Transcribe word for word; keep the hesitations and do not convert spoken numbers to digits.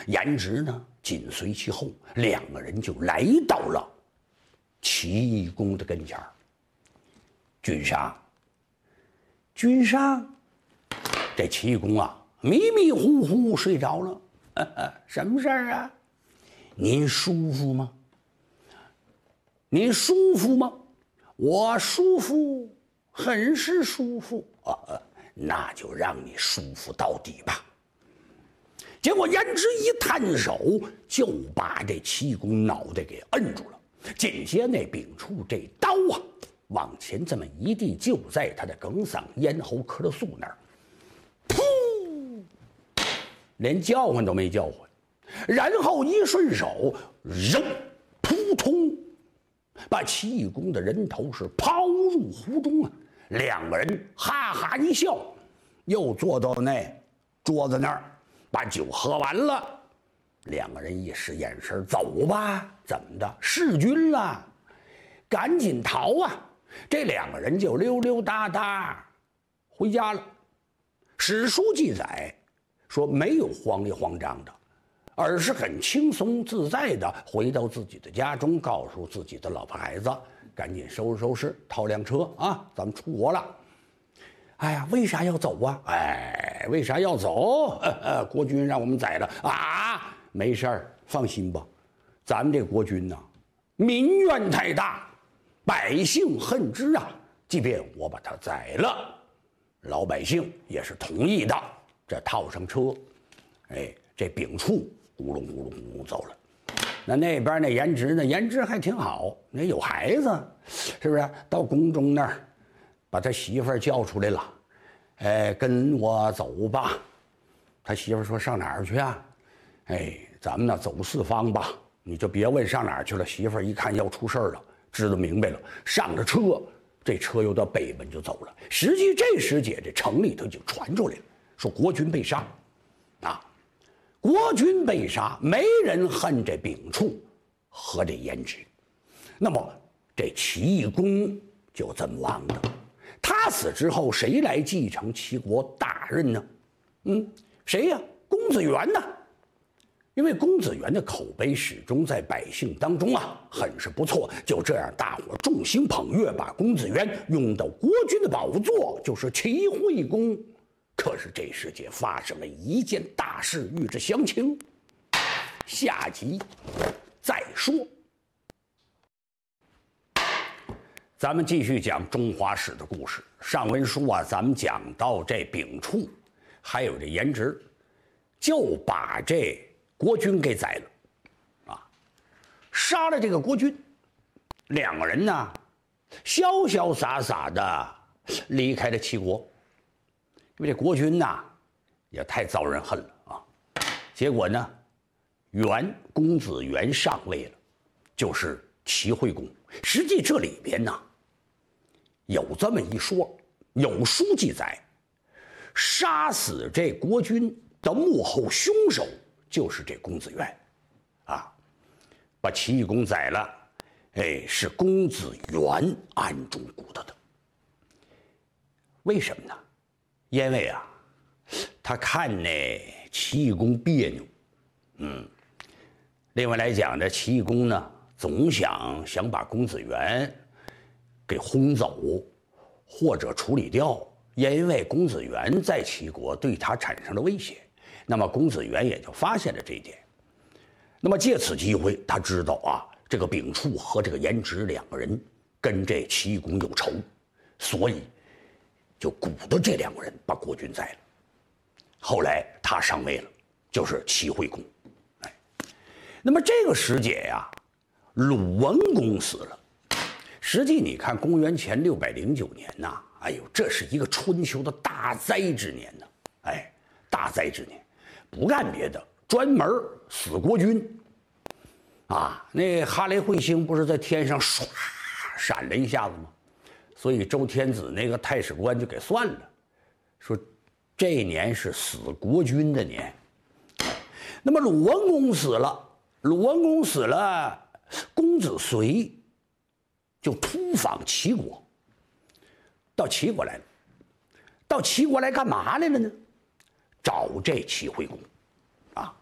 颜值呢紧随其后，两个人就来到了齐公的跟前儿。君上，君上，这齐公啊，迷迷糊糊睡着了。呵呵，什么事儿啊？您舒服吗？您舒服吗？我舒服，很是舒服啊，那就让你舒服到底吧。结果颜值一探手，就把这齐公脑袋给摁住了。紧接那秉处这刀啊，往前这么一递，就在他的哽嗓咽喉科的素那儿，噗，连叫唤都没叫唤，然后一顺手，扔，扑通，把齐公的人头是抛入湖中啊！两个人哈哈一笑，又坐到那桌子那儿，把酒喝完了。两个人一使眼神，走吧，怎么的？弑君了，赶紧逃啊！这两个人就溜溜达达回家了。史书记载说，没有慌里慌张的，而是很轻松自在的回到自己的家中，告诉自己的老婆孩子，赶紧收拾收拾，套辆车啊，咱们出国了。哎呀，为啥要走啊？哎，为啥要走？呃呃，国君让我们宰了啊！没事儿，放心吧，咱们这国君呐、啊，民怨太大，百姓恨之啊。即便我把他宰了，老百姓也是同意的。这套上车，哎，这秉处咕隆咕隆咕隆走了。那那边那颜值呢？颜值还挺好，那有孩子，是不是？到宫中那儿，把他媳妇儿叫出来了，哎，跟我走吧。他媳妇儿说：“上哪儿去啊？”哎，咱们呢走四方吧，你就别问上哪儿去了。媳妇儿一看要出事儿了，知道明白了，上了车，这车又到北门就走了。实际这时节，这城里头就传出来了，说国君被杀，啊，国君被杀，没人恨这秉处和这颜值。那么这齐公就这么亡的。他死之后，谁来继承齐国大任呢？嗯，谁呀？公子元呢？因为公子元的口碑始终在百姓当中啊，很是不错。就这样，大伙众星捧月，把公子元拥到国君的宝座，就是齐惠公。可是这世界发生了一件大事，与之详情，下集再说。咱们继续讲中华史的故事。上文书啊，咱们讲到这秉处，还有这颜值，就把这国君给宰了，啊，杀了这个国君，两个人呢，潇潇洒洒的离开了齐国。因为这国君呐，也太遭人恨了啊！结果呢，元公子元上位了，就是齐惠公。实际这里边呢，有这么一说，有书记载，杀死这国君的幕后凶手就是这公子元，啊，把齐懿公宰了，哎，是公子元暗中鼓捣的。为什么呢？因为啊，他看那齐懿公别扭，嗯，另外来讲，这齐懿公呢，总想想把公子元给轰走，或者处理掉，因为公子元在齐国对他产生了威胁。那么公子元也就发现了这一点。那么借此机会，他知道啊，这个秉处和这个颜值两个人跟这齐懿公有仇，所以就鼓捣这两个人把国君宰了。后来他上位了，就是齐惠公。哎，那么这个时节呀、啊，鲁文公死了。实际你看，公元前六百零九年呐、啊，哎呦，这是一个春秋的大灾之年呐、啊，哎，大灾之年，不干别的，专门死国君。啊，那哈雷彗星不是在天上唰闪了一下子吗？所以周天子那个太史官就给算了，说这一年是死国君的年。那么鲁文公死了，鲁文公死了，公子遂就突访齐国，到齐国来了。到齐国来干嘛来了呢？找这齐惠公。